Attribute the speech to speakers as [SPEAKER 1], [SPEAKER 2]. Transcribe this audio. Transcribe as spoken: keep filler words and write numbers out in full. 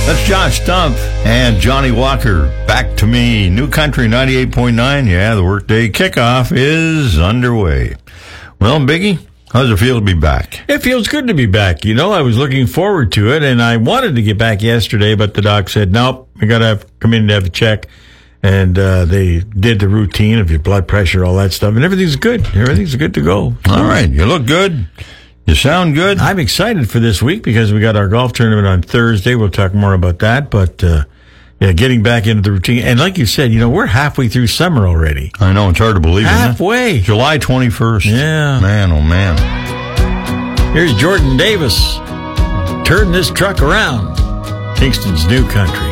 [SPEAKER 1] That's Josh Stumpf and Johnny Walker. Back to Me. New Country ninety-eight point nine. Yeah, the workday kickoff is underway. Well, Biggie, how does it feel to be back?
[SPEAKER 2] It feels good to be back. You know, I was looking forward to it, and I wanted to get back yesterday, but the doc said, nope, we got to have, come in to have a check. And uh, they did the routine of your blood pressure, all that stuff, and everything's good. Everything's good to go.
[SPEAKER 1] All right. You look good. You sound good.
[SPEAKER 2] I'm excited for this week because we got our golf tournament on Thursday. We'll talk more about that. But, uh, yeah, getting back into the routine. And like you said, you know, we're halfway through summer already.
[SPEAKER 1] I know. It's hard to believe.
[SPEAKER 2] Halfway.
[SPEAKER 1] Isn't it? July twenty-first.
[SPEAKER 2] Yeah.
[SPEAKER 1] Man, oh, man.
[SPEAKER 2] Here's Jordan Davis. Turn this truck around. Kingston's New Country.